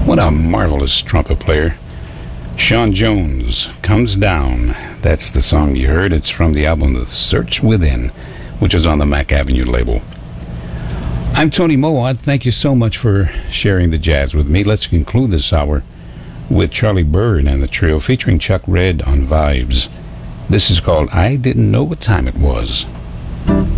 What a marvelous trumpet player. Sean Jones, Comes Down. That's the song you heard. It's from the album The Search Within, which is on the Mack Avenue label. I'm Tony Mowat. Thank you so much for sharing the jazz with me. Let's conclude this hour with Charlie Byrd and the trio featuring Chuck Red on Vibes. This is called I Didn't Know What Time It Was.